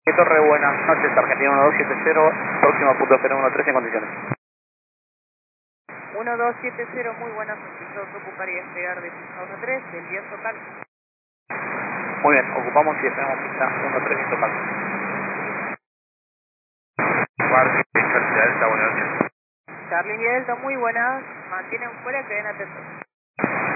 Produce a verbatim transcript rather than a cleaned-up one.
Torre, buenas noches, Argentina uno dos siete cero, próximo punto cero uno tres en condiciones. uno dos siete cero, muy buenas noches, yo os ocuparía despegar de pista uno tres, del diez total. Muy bien, ocupamos y despegamos pista uno tres en total. Charlie Delta, buenas noches. Charlie y Delta, muy buenas, mantienen fuera que den atentos.